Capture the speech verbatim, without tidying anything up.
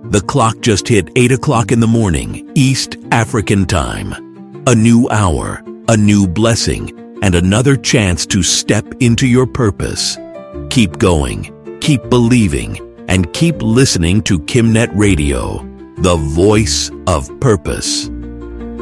The clock just hit eight o'clock in the morning, East African time. A new hour, a new blessing, and another chance to step into your purpose. Keep going, keep believing, and keep listening to Kimnet Radio, the voice of purpose.